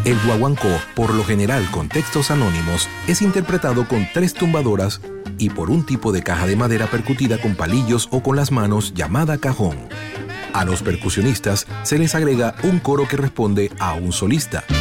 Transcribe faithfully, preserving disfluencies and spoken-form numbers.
El guaguancó, por lo general con textos anónimos, es interpretado con tres tumbadoras y por un tipo de caja de madera percutida con palillos o con las manos llamada cajón. A los percusionistas se les agrega un coro que responde a un solista.